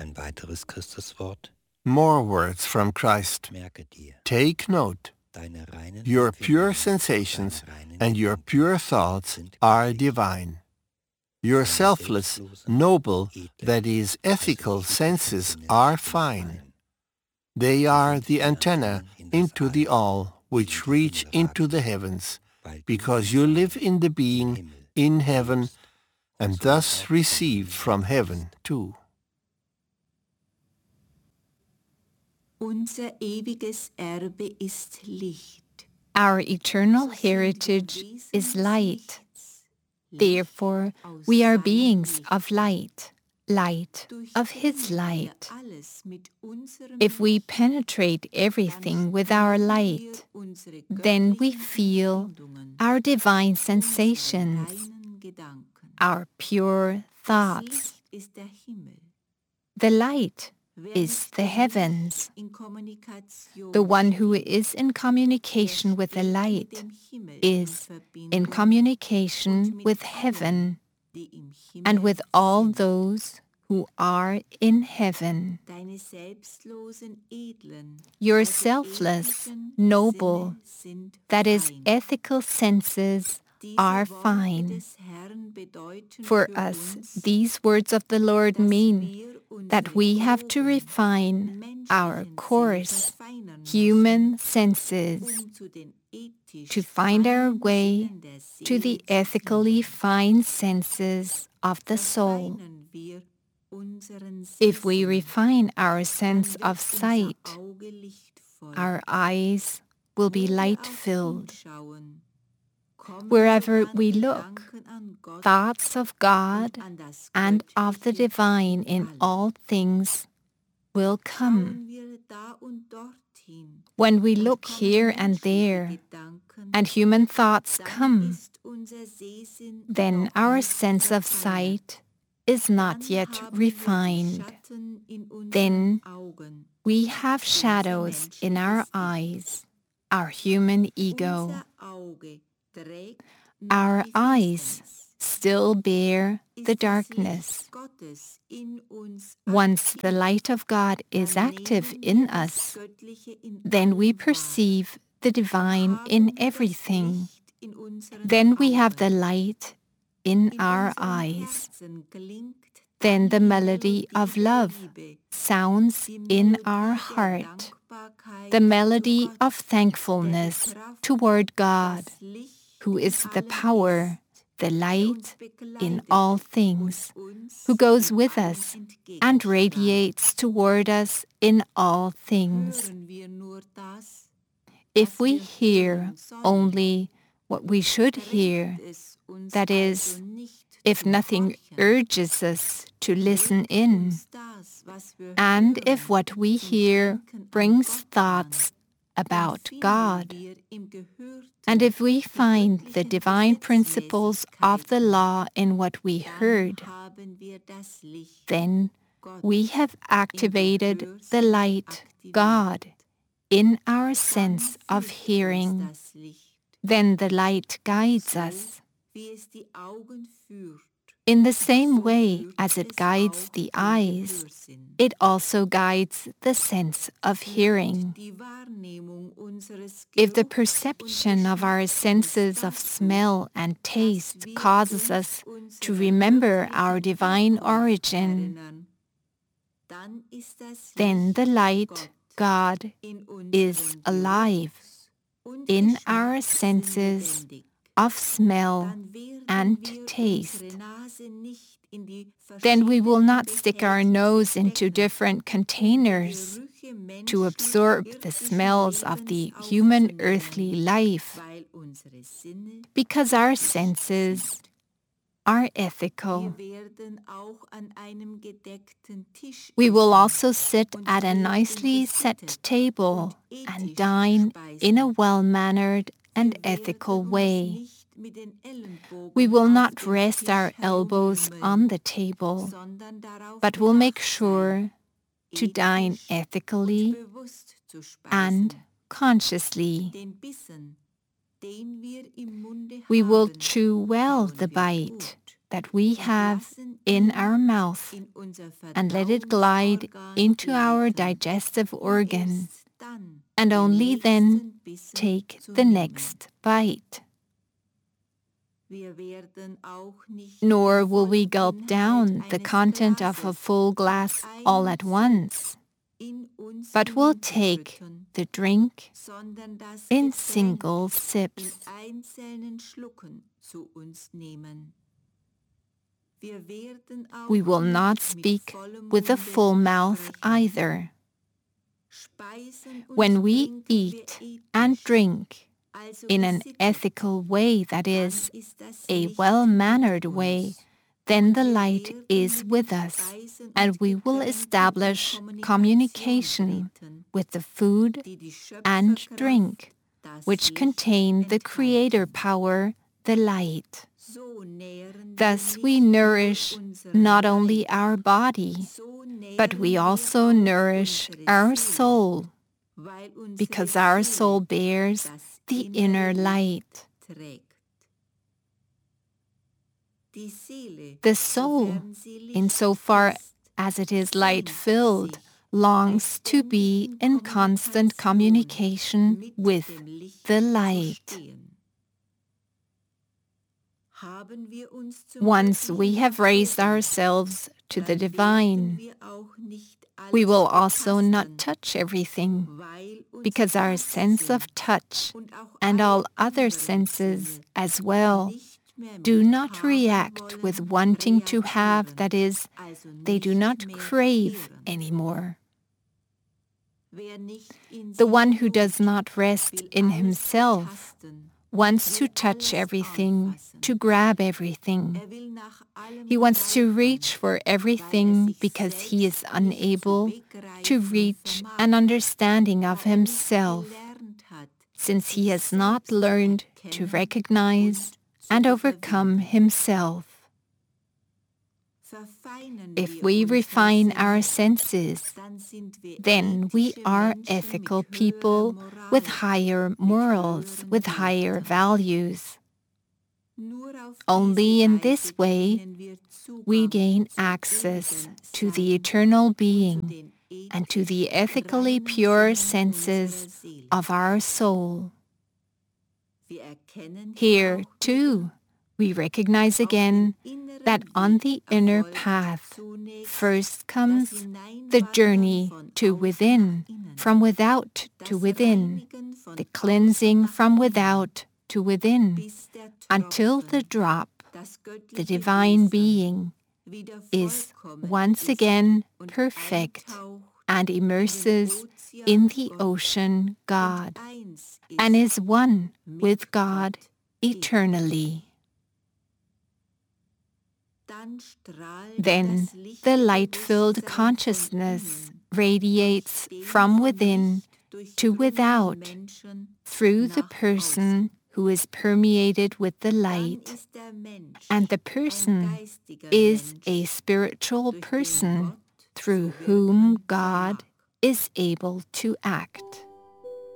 Ein weiteres Christuswort. More words from Christ. Merke dir, Take note. deine reinen Your pure Empfindungen, sensations deine reinen and your Gedanken pure thoughts sind are göttlich. divine. Your Deine selfless, selbstlose, noble, edle, that is, ethical also senses Sinne are sind fine. rein. They Sie are sind the die antenna Antennen in das into the All, all, die which in die reach Himmel into the ragt, heavens, weil du because im you Sein, live in the im being Himmel, in heaven, lebst und and somit thus auch vom receive Himmel from heaven empfängst. too. Unser ewiges Erbe ist Licht. Our eternal heritage is light. Therefore, we are beings of light, light of His light. If we penetrate everything with our light, then we feel our divine sensations, our pure thoughts. The light is the heavens. The one who is in communication with the light is in communication with heaven and with all those who are in heaven. Your selfless, noble, that is, ethical senses are fine. For us, these words of the Lord mean that we have to refine our coarse, human senses to find our way to the ethically fine senses of the soul. If we refine our sense of sight, our eyes will be light-filled. Wherever we look, thoughts of God and of the divine in all things will come. When we look here and there, and human thoughts come, then our sense of sight is not yet refined. Then we have shadows in our eyes, our human ego. Our eyes still bear the darkness. Once the light of God is active in us, then we perceive the divine in everything. Then we have the light in our eyes. Then the melody of love sounds in our heart, the melody of thankfulness toward God, who is the power, the light in all things, who goes with us and radiates toward us in all things. If we hear only what we should hear, that is, if nothing urges us to listen in, and if what we hear brings thoughts about God, and if we find the divine principles of the law in what we heard, then we have activated the light, God, in our sense of hearing. Then the light guides us. In the same way as it guides the eyes, it also guides the sense of hearing. If the perception of our senses of smell and taste causes us to remember our divine origin, then the light, God, is alive in our senses of smell and taste. Then we will not stick our nose into different containers to absorb the smells of the human earthly life, because our senses are ethical. We will also sit at a nicely set table and dine in a well-mannered and ethical way. We will not rest our elbows on the table, but will make sure to dine ethically and consciously. We will chew well the bite, that we have in our mouth and let it glide into our digestive organ, and only then take the next bite. Nor will we gulp down the content of a full glass all at once, but will take the drink in single sips. We will not speak with a full mouth either. When we eat and drink in an ethical way, that is, a well-mannered way, then the light is with us, and we will establish communication with the food and drink, which contain the creator power, the light. Thus we nourish not only our body, but we also nourish our soul, because our soul bears the inner light. The soul, insofar as it is light-filled, longs to be in constant communication with the light. Once we have raised ourselves to the divine, we will also not touch everything, because our sense of touch and all other senses as well do not react with wanting to have, that is, they do not crave anymore. The one who does not rest in himself wants to touch everything, to grab everything. He wants to reach for everything because he is unable to reach an understanding of himself, since he has not learned to recognize and overcome himself. If we refine our senses, then we are ethical people with higher morals, with higher values. Only in this way we gain access to the eternal being and to the ethically pure senses of our soul. Here, too, we recognize again that on the inner path first comes the journey to within, from without to within, the cleansing from without to within, until the drop, the divine being, is once again perfect and immerses in the ocean God, and is one with God eternally. Then the light-filled consciousness radiates from within to without through the person who is permeated with the light, and the person is a spiritual person through whom God is able to act.